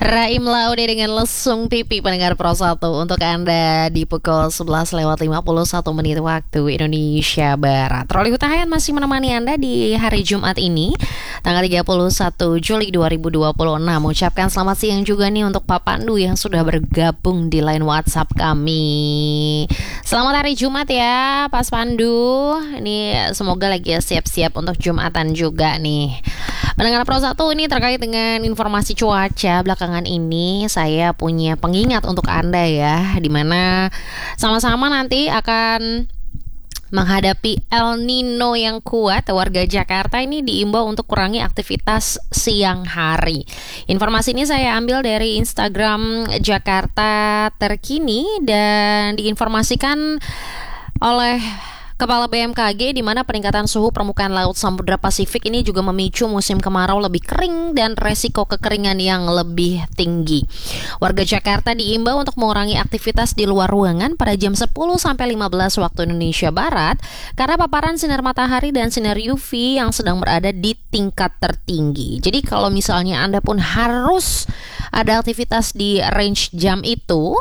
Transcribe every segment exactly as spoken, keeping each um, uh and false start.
Raim Laude dengan Lesung Pipi, pendengar Pro satu untuk Anda di pukul sebelas lewat lima puluh satu menit waktu Indonesia Barat. Roli Hutahayan masih menemani Anda di hari Jumat ini, tanggal tiga puluh satu Juli dua ribu dua puluh enam. Ucapkan selamat siang juga nih untuk Pak Pandu yang sudah bergabung di line WhatsApp kami. Selamat hari Jumat ya Pak Pandu. Ini semoga lagi siap-siap untuk Jumatan juga nih. Pendengar Pro satu, ini terkait dengan informasi cuaca belakangan ini saya punya pengingat untuk Anda ya, dimana sama-sama nanti akan menghadapi El Nino yang kuat. Warga Jakarta ini diimbau untuk kurangi aktivitas siang hari. Informasi ini saya ambil dari Instagram Jakarta Terkini dan diinformasikan oleh Kepala B M K G, di mana peningkatan suhu permukaan laut Samudra Pasifik ini juga memicu musim kemarau lebih kering dan resiko kekeringan yang lebih tinggi. Warga Jakarta diimbau untuk mengurangi aktivitas di luar ruangan pada jam sepuluh sampai lima belas waktu Indonesia Barat karena paparan sinar matahari dan sinar U V yang sedang berada di tingkat tertinggi. Jadi kalau misalnya Anda pun harus ada aktivitas di range jam itu,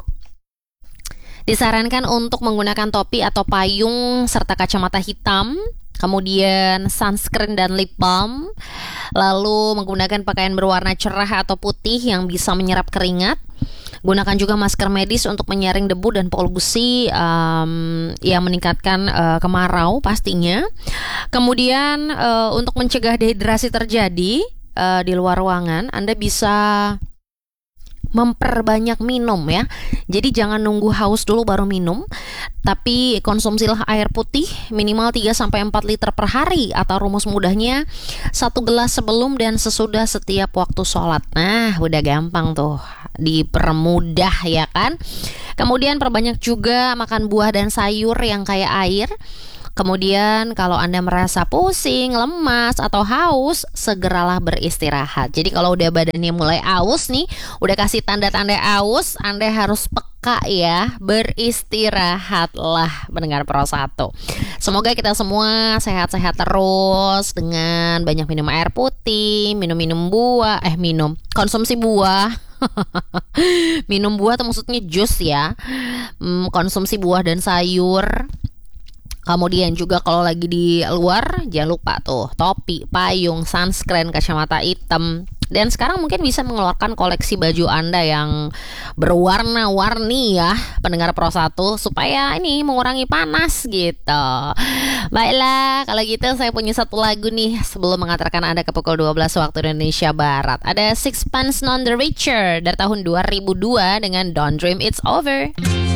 disarankan untuk menggunakan topi atau payung serta kacamata hitam, kemudian sunscreen dan lip balm, lalu menggunakan pakaian berwarna cerah atau putih yang bisa menyerap keringat. Gunakan juga masker medis untuk menyaring debu dan polusi um, yang meningkatkan uh, kemarau pastinya. Kemudian uh, untuk mencegah dehidrasi terjadi uh, di luar ruangan, Anda bisa memperbanyak minum ya. Jadi jangan nunggu haus dulu baru minum, tapi konsumsilah air putih minimal tiga sampai empat liter per hari, atau rumus mudahnya satu gelas sebelum dan sesudah setiap waktu sholat. Nah, udah gampang tuh dipermudah ya kan. Kemudian perbanyak juga makan buah dan sayur yang kaya air. Kemudian kalau Anda merasa pusing, lemas, atau haus, segeralah beristirahat. Jadi kalau udah badannya mulai aus nih, udah kasih tanda-tanda aus, Anda harus peka ya, beristirahatlah pendengar Pro satu. Semoga kita semua sehat-sehat terus dengan banyak minum air putih, minum-minum buah, eh minum, konsumsi buah. Minum buah atau maksudnya jus ya, hmm, konsumsi buah dan sayur. Kemudian juga kalau lagi di luar, jangan lupa tuh topi, payung, sunscreen, kacamata hitam. Dan sekarang mungkin bisa mengeluarkan koleksi baju Anda yang berwarna-warni ya, pendengar Pro satu, supaya ini mengurangi panas gitu. Baiklah, kalau gitu saya punya satu lagu nih sebelum mengantarkan Anda ke pukul dua belas waktu Indonesia Barat. Ada Sixpence None the Richer dari tahun dua ribu dua dengan Don't Dream It's Over.